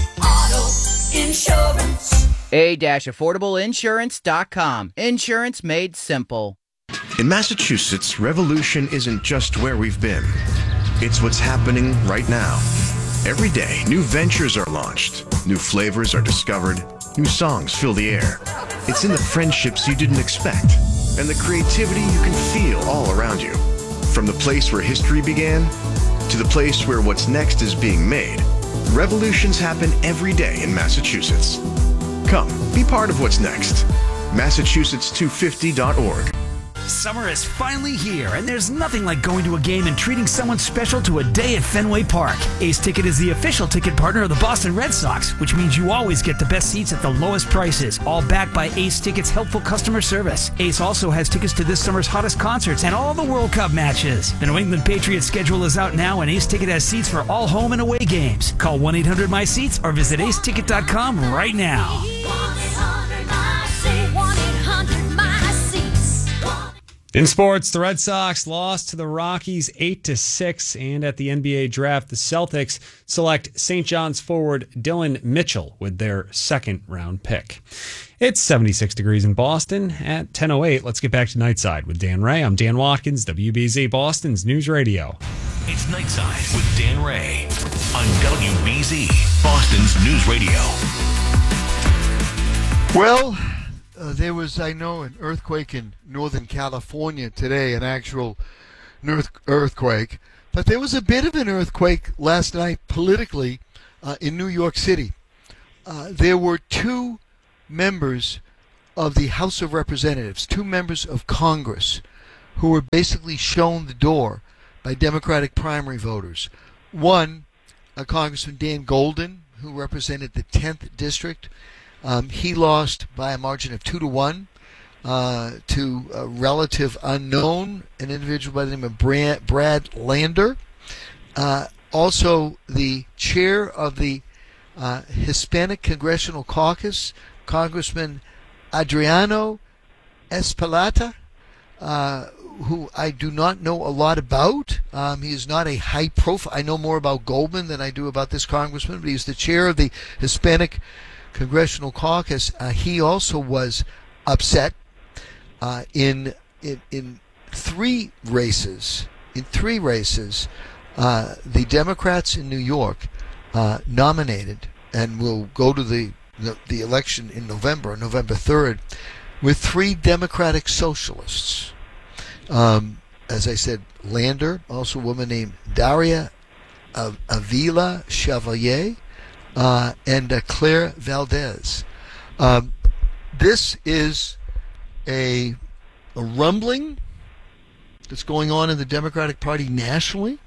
auto insurance. a dash affordable insurance dot com. Insurance made simple. In Massachusetts, revolution isn't just where we've been. It's what's happening right now. Every day, new ventures are launched, new flavors are discovered, new songs fill the air. It's in the friendships you didn't expect, and the creativity you can feel all around you. From the place where history began, to the place where what's next is being made, revolutions happen every day in Massachusetts. Come, be part of what's next. Massachusetts two fifty dot org. Summer is finally here, and there's nothing like going to a game and treating someone special to a day at Fenway Park. Ace Ticket is the official ticket partner of the Boston Red Sox, which means you always get the best seats at the lowest prices, all backed by Ace Ticket's helpful customer service. Ace also has tickets to this summer's hottest concerts and all the World Cup matches. The New England Patriots schedule is out now, and Ace Ticket has seats for all home and away games. Call one eight hundred my seats or visit ace ticket dot com right now. In sports, the Red Sox lost to the Rockies eight to six, and at the N B A draft, the Celtics select Saint John's forward Dylan Mitchell with their second round pick. It's seventy-six degrees in Boston at ten oh eight. Let's get back to Nightside with Dan Ray. I'm Dan Watkins, W B Z Boston's News Radio. It's Nightside with Dan Ray on W B Z Boston's News Radio. Well, Uh, there was, I know, an earthquake in Northern California today, an actual earth- earthquake. But there was a bit of an earthquake last night politically uh, in New York City. Uh, there were two members of the House of Representatives, two members of Congress, who were basically shown the door by Democratic primary voters. One, uh, Congressman Dan Golden, who represented the tenth District. Um, he lost by a margin of two to one uh, to a relative unknown, an individual by the name of Brad, Brad Lander. Uh, also, the chair of the uh, Hispanic Congressional Caucus, Congressman Adriano Espeleta, uh, who I do not know a lot about. Um, he is not a high profile. I know more about Goldman than I do about this congressman, but he's the chair of the Hispanic Congressional Caucus. Uh, he also was upset uh, in, in in three races. In three races, uh, the Democrats in New York uh, nominated and will go to the, the the election in November, November third, with three Democratic socialists. Um, as I said, Lander, also a woman named Daria Avila Chevalier. Uh, and uh, Claire Valdez. Um, this is a, a rumbling that's going on in the Democratic Party nationally.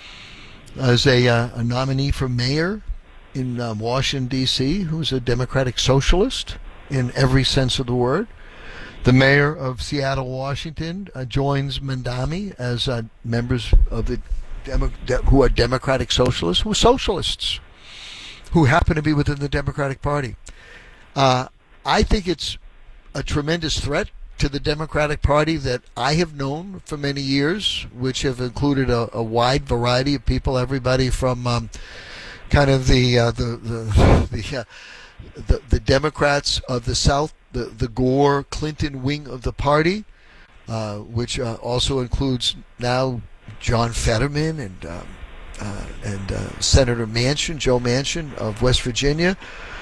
As a, uh, a nominee for mayor in uh, Washington, D C, who's a Democratic socialist in every sense of the word. The mayor of Seattle, Washington, uh, joins Mandami as uh, members of the Demo- de- who are Democratic socialists, who are socialists, who happen to be within the Democratic Party. Uh, I think it's a tremendous threat to the Democratic Party that I have known for many years, which have included a, a wide variety of people, everybody from um, kind of the uh, the the the, uh, the the Democrats of the South, the the Gore Clinton wing of the party, uh, which uh, also includes now John Fetterman and. Um, Uh, and uh, Senator Manchin, Joe Manchin of West Virginia.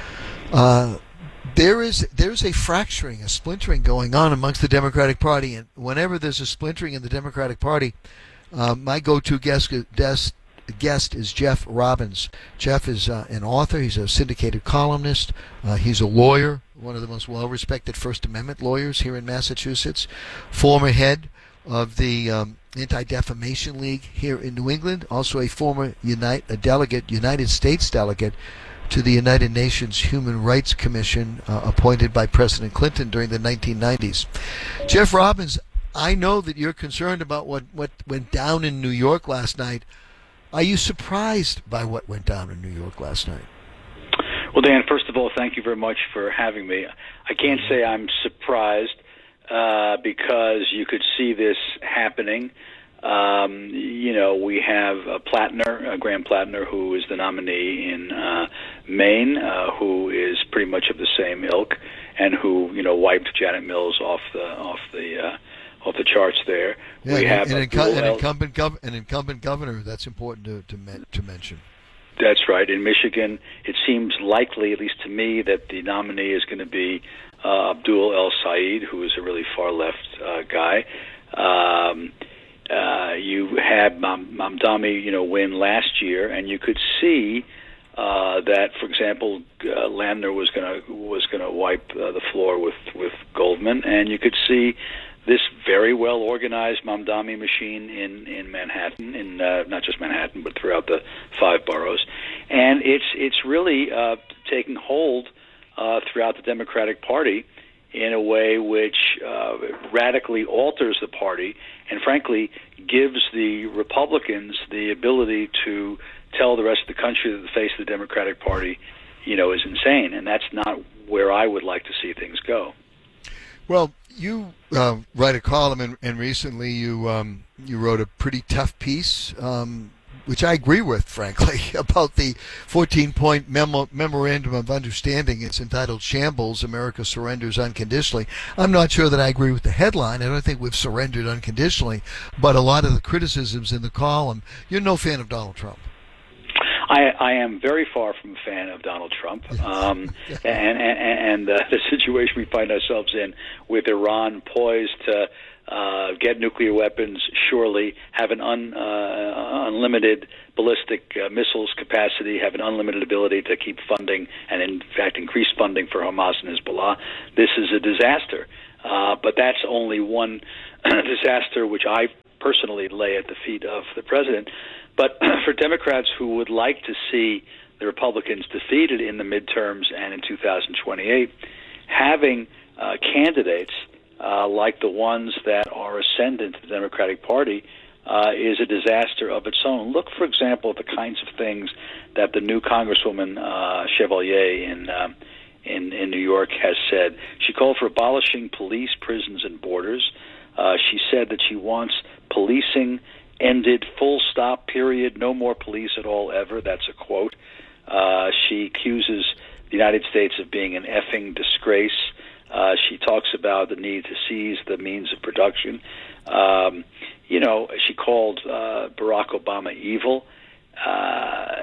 Uh, there is there's a fracturing, a splintering going on amongst the Democratic Party, and whenever there's a splintering in the Democratic Party, uh, my go-to guest, guest guest is Jeff Robbins. Jeff is uh, an author. He's a syndicated columnist. Uh, he's a lawyer, one of the most well-respected First Amendment lawyers here in Massachusetts, former head of the um, Anti-Defamation League here in New England, also a former Unite, a delegate, United States delegate to the United Nations Human Rights Commission uh, appointed by President Clinton during the nineteen nineties. Jeff Robbins, I know that you're concerned about what, what went down in New York last night. Are you surprised by what went down in New York last night? Well, Dan, first of all, thank you very much for having me. I can't say I'm surprised. Uh, because you could see this happening. Um, you know, we have uh, Plattner, uh, Graham Plattner, who is the nominee in uh, Maine, uh, who is pretty much of the same ilk, and who, you know, wiped Janet Mills off the off the uh, off the charts there. Yeah, we and, have an, Abdul incu- an El- incumbent gov- an incumbent governor. That's important to to, men- to mention. That's right. In Michigan, it seems likely, at least to me, that the nominee is going to be uh, Abdul El Sayed, who is a really far-left uh, guy. Um, uh, you had Mam- Mamdani, you know, win last year, and you could see uh, that, for example, uh, Landner was going to was going to wipe uh, the floor with with Goldman, and you could see this very well organized Mamdani machine in in Manhattan, in uh, not just Manhattan, but throughout the five boroughs, and it's it's really uh, taking hold uh, throughout the Democratic Party in a way which uh, radically alters the party, and frankly gives the Republicans the ability to tell the rest of the country that the face of the Democratic Party, you know, is insane, and that's not where I would like to see things go. Well, you uh, write a column, and, and recently you um, you wrote a pretty tough piece, um, which I agree with, frankly, about the fourteen-point memo, Memorandum of Understanding. It's entitled "Shambles, America Surrenders Unconditionally." I'm not sure that I agree with the headline. I don't think we've surrendered unconditionally, but a lot of the criticisms in the column, you're no fan of Donald Trump. I, I am very far from a fan of Donald Trump, um, and, and, and uh, the situation we find ourselves in with Iran poised to uh, get nuclear weapons, surely have an un, uh, unlimited ballistic uh, missiles capacity, have an unlimited ability to keep funding and, in fact, increase funding for Hamas and Hezbollah. This is a disaster, uh, but that's only one disaster which I personally lay at the feet of the president. But for Democrats who would like to see the Republicans defeated in the midterms and in two thousand twenty-eight, having uh, candidates uh, like the ones that are ascendant to the Democratic Party uh, is a disaster of its own. Look, for example, at the kinds of things that the new Congresswoman uh, Chevalier in, um, in in New York has said. She called for abolishing police, prisons, and borders. Uh, she said that she wants policing ended, full stop, period, no more police at all ever. That's a quote. Uh, she accuses the United States of being an effing disgrace. Uh, she talks about the need to seize the means of production. Um, you know, she called uh, Barack Obama evil. Uh,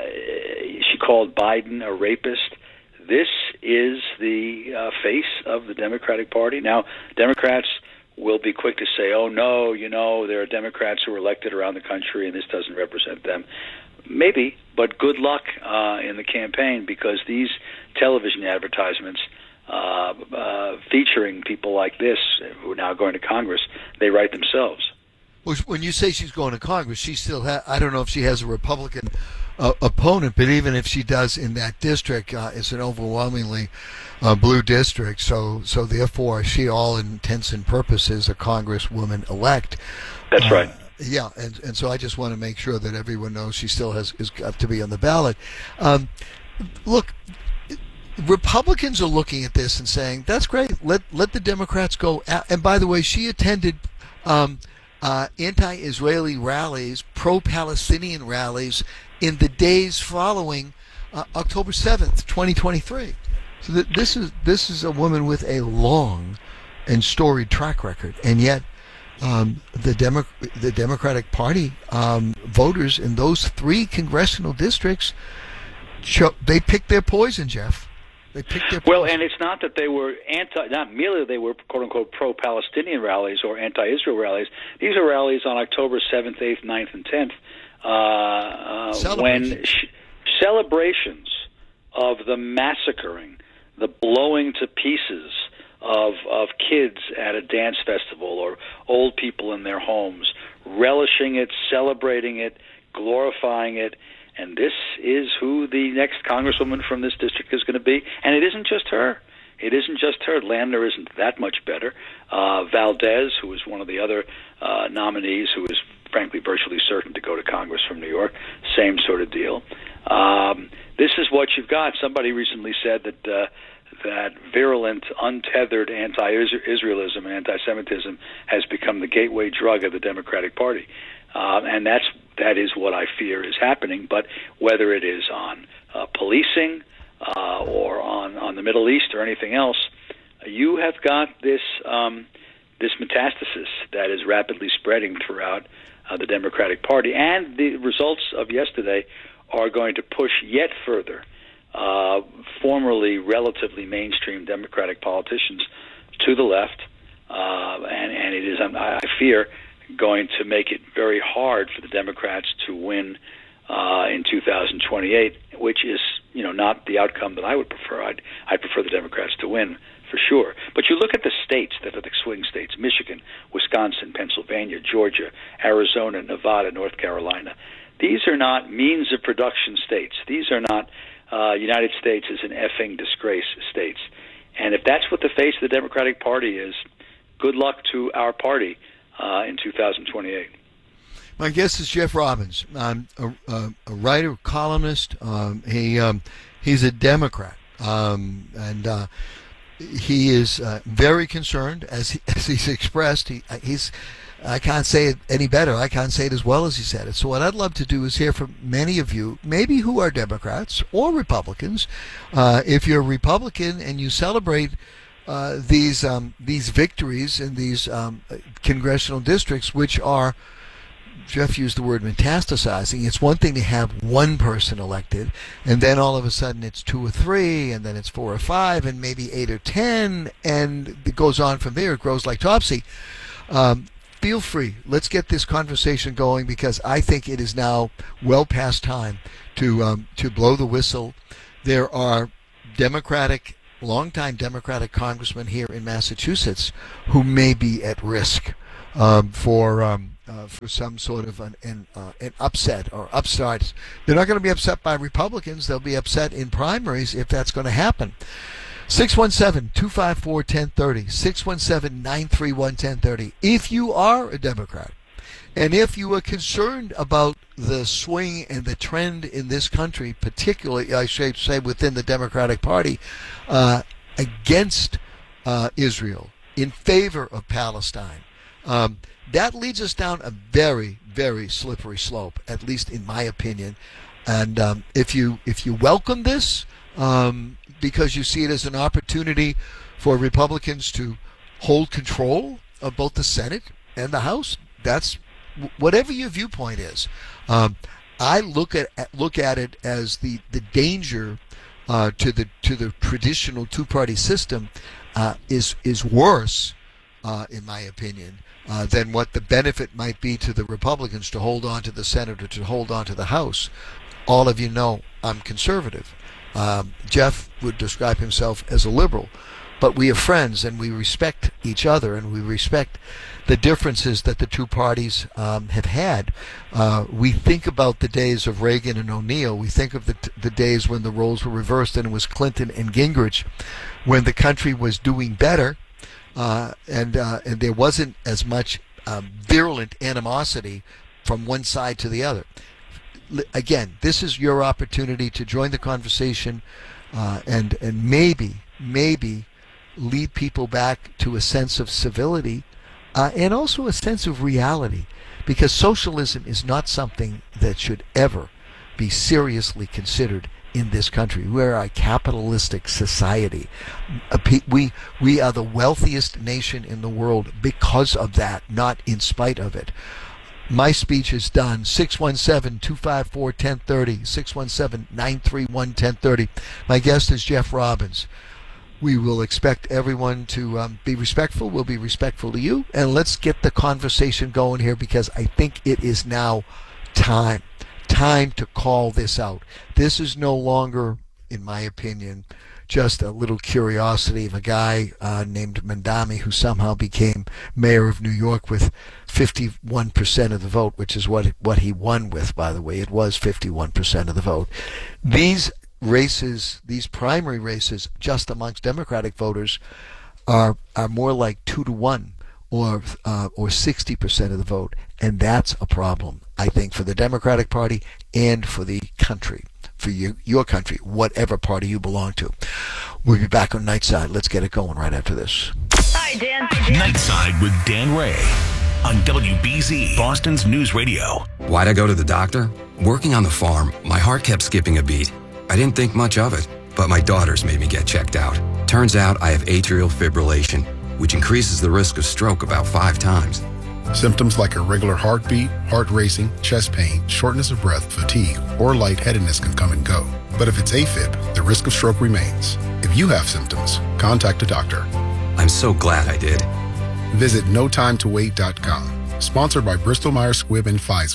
she called Biden a rapist. This is the uh, face of the Democratic Party. Now, Democrats will be quick to say, oh, no, you know, there are Democrats who are elected around the country and this doesn't represent them. Maybe, but good luck uh, in the campaign, because these television advertisements uh, uh, featuring people like this who are now going to Congress, they write themselves. When you say she's going to Congress, she still ha- I don't know if she has a Republican uh, opponent, but even if she does in that district, uh, it's an overwhelmingly uh, blue district. So, so therefore, she, all intents and purposes, a Congresswoman elect. That's uh, right. Yeah, and and so I just want to make sure that everyone knows she still has is got to be on the ballot. Um, look, Republicans are looking at this and saying, "That's great. Let let the Democrats go." And by the way, she attended Um, Uh, anti-Israeli rallies, pro-Palestinian rallies in the days following uh, October seventh, twenty twenty-three. So th- this is this is a woman with a long and storied track record, and yet um, the Demo- the Democratic Party um, voters in those three congressional districts, cho- they picked their poison, Jeff. They picked their well, and it's not that they were anti, not merely they were quote-unquote pro-Palestinian rallies or anti-Israel rallies. These are rallies on October seventh, eighth, ninth, and tenth, uh, uh, when sh- celebrations of the massacring, the blowing to pieces of of kids at a dance festival or old people in their homes, relishing it, celebrating it, glorifying it. And this is who the next Congresswoman from this district is going to be. And it isn't just her. It isn't just her. Landner isn't that much better. Uh, Valdez, who is one of the other uh, nominees, who is frankly virtually certain to go to Congress from New York, same sort of deal. Um, this is what you've got. Somebody recently said that uh, that virulent, untethered anti-Israelism and anti-Semitism has become the gateway drug of the Democratic Party. Uh, and that's that is what I fear is happening. But whether it is on uh, policing uh, or on, on the Middle East or anything else, you have got this um, this metastasis that is rapidly spreading throughout uh, the Democratic Party. And the results of yesterday are going to push yet further uh, formerly relatively mainstream Democratic politicians to the left. Uh, and, and it is, I fear, going to make it very hard for the Democrats to win uh, in two thousand twenty-eight, which is, you know, not the outcome that I would prefer. I'd, I'd prefer the Democrats to win for sure. But you look at the states that are the swing states: Michigan, Wisconsin, Pennsylvania, Georgia, Arizona, Nevada, North Carolina. These are not means of production states. These are not uh, United States is an effing disgrace states. And if that's what the face of the Democratic Party is, good luck to our party uh, in two thousand twenty-eight. My guest is Jeff Robbins, um, a, a, a writer, columnist. Um, he um, he's a Democrat, um, and uh, he is uh, very concerned, as he, as he's expressed. He he's I can't say it any better. I can't say it as well as he said it. So what I'd love to do is hear from many of you, maybe who are Democrats or Republicans. Uh, if you're a Republican and you celebrate uh, these um, these victories in these um, congressional districts, which are, Jeff used the word metastasizing. It's one thing to have one person elected, and then all of a sudden it's two or three, and then it's four or five, and maybe eight or ten, and it goes on from there. It grows like Topsy. Um, feel free. Let's get this conversation going, because I think it is now well past time to um, to blow the whistle. There are Democratic, longtime Democratic congressmen here in Massachusetts who may be at risk um, for. Um, Uh, for some sort of an an, uh, an upset or upstart. They're not going to be upset by Republicans. They'll be upset in primaries if that's going to happen. six one seven, two five four, one zero three zero, six one seven, nine three one, one zero three zero. If you are a Democrat, and if you are concerned about the swing and the trend in this country, particularly, I should say, within the Democratic Party, uh, against uh, Israel, in favor of Palestine, um, that leads us down a very, very slippery slope, at least in my opinion. And um, if you if you welcome this um, because you see it as an opportunity for Republicans to hold control of both the Senate and the House, that's whatever your viewpoint is. Um, I look at look at it as the the danger uh, to the to the traditional two-party system uh, is is worse, uh, in my opinion. Uh, than what the benefit might be to the Republicans to hold on to the Senate or to hold on to the House. All of you know I'm conservative. Um, Jeff would describe himself as a liberal, but we are friends and we respect each other and we respect the differences that the two parties um, have had. Uh, we think about the days of Reagan and O'Neill. We think of the, t- the days when the roles were reversed and it was Clinton and Gingrich, when the country was doing better. Uh, and uh, and there wasn't as much um, virulent animosity from one side to the other. L- again, this is your opportunity to join the conversation uh, and and maybe maybe lead people back to a sense of civility uh, and also a sense of reality, because socialism is not something that should ever be seriously considered in this country. We're a capitalistic society. We we are the wealthiest nation in the world because of that, not in spite of it. My speech is done. six one seven, two five four, one zero three zero, six one seven, nine three one, one zero three zero. My guest is Jeff Robbins. We will expect everyone to um, be respectful. We'll be respectful to you. And let's get the conversation going here, because I think it is now time. Time to call this out. This is no longer, in my opinion, just a little curiosity of a guy uh, named Mandami who somehow became mayor of New York with fifty-one percent of the vote, which is what what he won with, by the way. It was fifty-one percent of the vote. These races, these primary races, just amongst Democratic voters, are are more like two to one, or uh, or sixty percent of the vote, and that's a problem, I think, for the Democratic Party and for the country, for you, your country, whatever party you belong to. We'll be back on Nightside. Let's get it going right after this. Hi, Dan. Nightside with Dan Ray on W B Z, Boston's News Radio. Why'd I go to the doctor? Working on the farm, my heart kept skipping a beat. I didn't think much of it, but my daughters made me get checked out. Turns out I have atrial fibrillation, which increases the risk of stroke about five times. Symptoms like irregular heartbeat, heart racing, chest pain, shortness of breath, fatigue, or lightheadedness can come and go. But if it's AFib, the risk of stroke remains. If you have symptoms, contact a doctor. I'm so glad I did. Visit no time to wait dot com. Sponsored by Bristol Myers Squibb and Pfizer.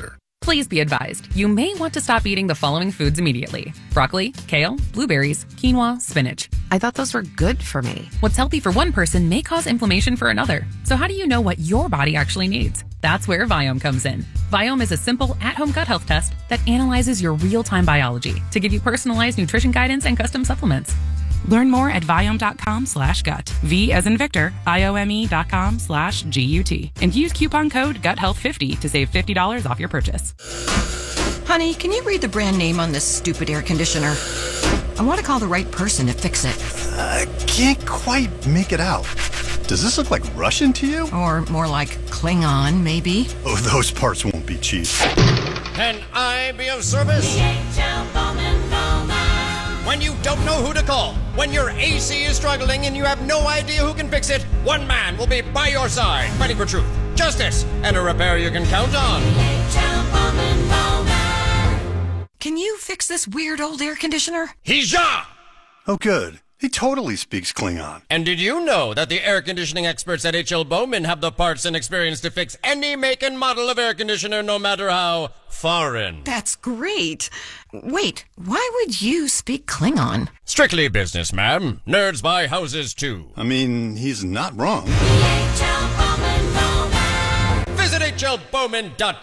Please be advised, you may want to stop eating the following foods immediately. Broccoli, kale, blueberries, quinoa, spinach. I thought those were good for me. What's healthy for one person may cause inflammation for another. So how do you know what your body actually needs? That's where Viome comes in. Viome is a simple at-home gut health test that analyzes your real-time biology to give you personalized nutrition guidance and custom supplements. Learn more at Viome.com slash gut. V as in Victor, I-O-M-E dot com slash G-U-T. And use coupon code gut health fifty to save fifty dollars off your purchase. Honey, can you read the brand name on this stupid air conditioner? I want to call the right person to fix it. I can't quite make it out. Does this look like Russian to you? Or more like Klingon, maybe? Oh, those parts won't be cheap. Can I be of service? When you don't know who to call, when your A C is struggling and you have no idea who can fix it, one man will be by your side, fighting for truth, justice, and a repair you can count on. Can you fix this weird old air conditioner? Hija! Oh, good. He totally speaks Klingon. And did you know that the air conditioning experts at H L Bowman have the parts and experience to fix any make and model of air conditioner, no matter how foreign? That's great. Wait, why would you speak Klingon? Strictly business, ma'am. Nerds buy houses, too. I mean, he's not wrong. Visit H L Bowman dot com.